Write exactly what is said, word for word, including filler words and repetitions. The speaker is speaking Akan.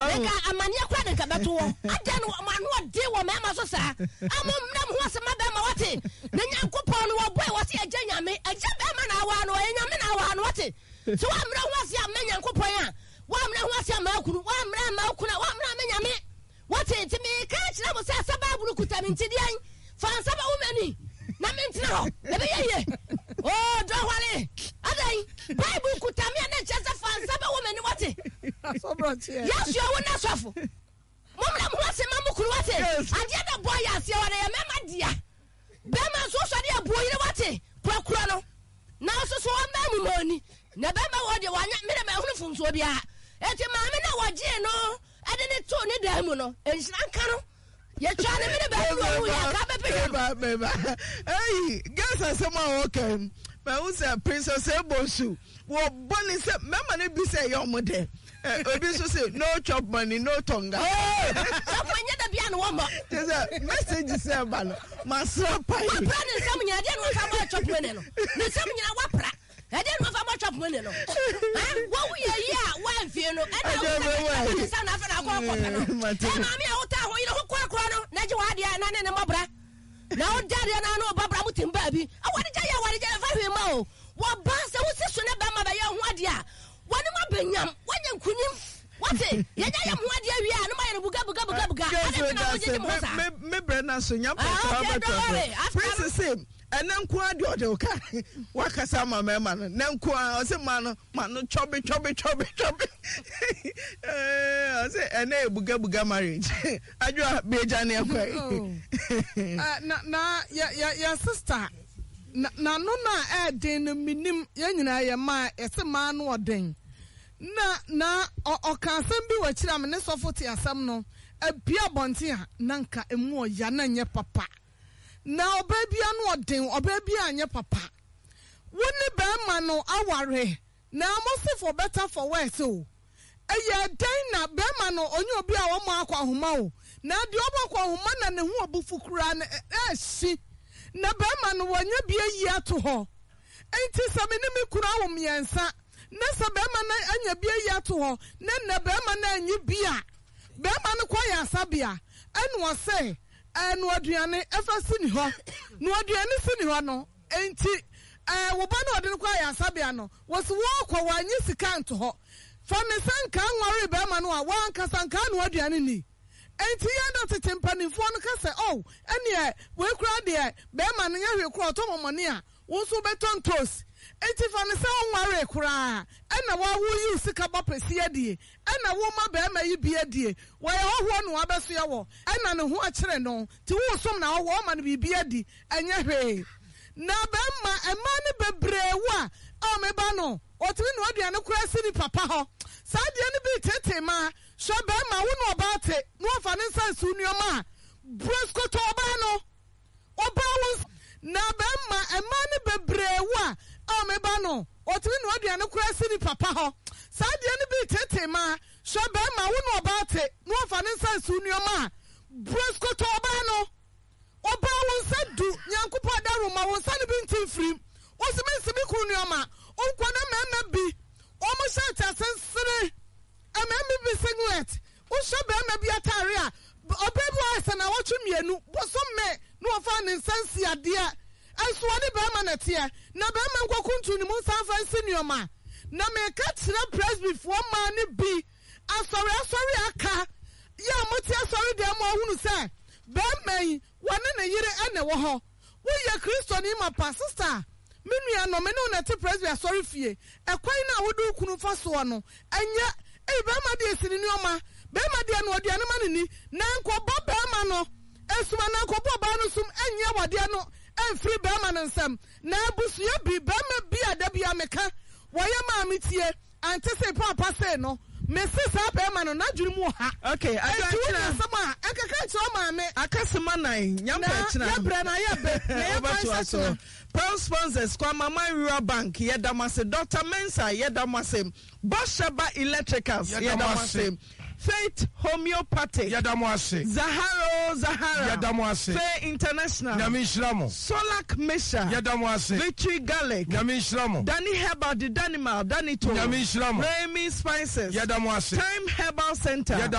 Nka amania kwa nka beto wo. Ade no manu ode wo mema so sa. Amom nam ho asema be ma wate. Na Nyankopon no wo boy wate agya nyame. Agya be ma na wa no nyame na wa no wate. So wa mra ho ase am Nyankopon a. Wa mra ho ase am akunu. Wa mra ma akuna. Wa mra me nyame. Wate ntimi ka kira mo se asababulu kuta mi ntidian. Fa asaba wo mani. Na me ntina ho. E be ye. Oh, don't worry. Adai, Bible kutamia na cheza fansa ba woman wate. So brought here. Yes, you are not suffer. Mumra mwase mamukuru wate. Adia da boy asia wana ya mema dia. Bema so so dia boy ni wate. Kwakura no. Na so so amba mu moni. Na bema wo de wanya me na ma hunu funso bia. Eti ma me na waje no. Ade ne to ne da mu no. Enhira nka no. Ye twa ne me ne ba ru ya ka be pe. Beba beba. Hey, guys asema okay. Ma who say Princess Ebosu. Wo boni say mama ne bi say your mother. Obi so say no chop money, no tonga. Oh, chop money da bia no wo mo. Just message say ba no. Masra pai. Wa pra ne sam nya de no fa mo chop money no. Ne sam nya wa pra. E de no fa mo chop money no. Ha, wo wo ye ye a wa mfie no. E na wo sam na fa na ko ko pe no. E ma me a wo ta ho yi ho kwa kwa no. Na je wa de na ne ne mo bra. Na o dare na na o babra mutim ba bi. Awade ja ya wade ja fa hwe ma o. Wo ba se wo se so ne ba ma ba ye ho ade a. Wani ma benyam, wanya nkunim. Wate, ye ja ye ho ade awie a no ma ye buga buga buga buga. Ade na wo je mo sa. Me me brana so nya pa ba to. Princess sim, ena nko ade o de o ka. Wakasa ma me ma no. Na nko a o se ma no, ma no chobe chobe chobe chobe. Eh, o se ena e buga buga marriage. Adwo be ja ne akwai. Ah na na ya ya ya sister na na no na e den no minim ya nyina ya ma ese ma no oden na na o kan asem bi wa kira me ne sofo te asem no abia bonte a nanka emu oya na nye papa na obabia no oden obabia anye papa woni be ma no aware na mo for better for worse o eya den na be ma no onye obi a wo ma akwa homa o na de obakwa homa na ne hu obufu kura na e si na bema no wanya bia yi ato ho enti same ne me kura wo miensa na sa bema na anya bia yi ato ho na na bema na anyi bia bema no kwa ya sabia enu o se enu aduane efasi ni ho no aduane si ni ho no enti eh wo ba na ode kwa ya sabia no wo se wo kwa wanyi sika nto ho fa me sanka nware bema no a wan kasanka no aduane ni enti yando tete mpanifo no ka se oh ene we kura de be ma no nya hwe kura to momone a wo so beton toast enti fa ne se onware kura ena wa wo yi sika ba pesi adie ena wo ma be ma yi bi adie wo ye hoho no abeso ye wo ena ne ho a kire no ti wo som na wo ma no bi bi adi enya hwe na be ma ema ne bebrewa o me ba no o timi no aduane kura si ni papa ho sa de ne bi tete ma so be ma wo no baate no fa ne sense unioma brosco to ba no oba wo na be ma ema ne bebrewa o me ba no o timi no aduane kura si ni papa ho sa de ne bi tete ma so be ma wo no baate no fa ne sense unioma brosco to ba no oba wo sadu nyankopo daru ma wo sane bi ntimfrim wo se me se bi kru unioma o nkwana mema bi o mo sha ta sensere amemi bi singlet o so be ma bi atare a obebu asa na wo twemienu boso me no fa ne nsansi ade a aso ne be ma na te na be ma nkokuntu ni mu sanfa senioma na me ka tira presby fo ma ne bi asori asori aka ya moti asori de mo hunu se be mai wane ne yire ene wo ho wo ye kristo ni ma pa sister menua no me no na te presby asori fie ekwan na wo do kunu fa so no enya e be ma de esini ni oma be ma de no oduane ma ni na nko bo be ma no esuma na nko bo ba no sum enya wade no enfri be ma no nsam na busu ye bi be ma bi adabia meka wo ye ma metie ante se papa se no me se sa be ma no na dwuru mu ha okay adwuna sama akaka cho ma me akasema nan nyampa kina ya bra na ya be na ya pa so Pearl sponsors kwa Mama Rural Bank yedamase Doctor Mensa yedamase Boshaba Electricals yedamase Faith Homeopathic yedamase Zaharo Zahara yedamase Faith International Nyamishramo Solak Mesha yedamase Victory Garlic Nyamishramo Danny Herbal the Danimal Danny To Nyamishramo Remy Spices yedamase Time Herbal Center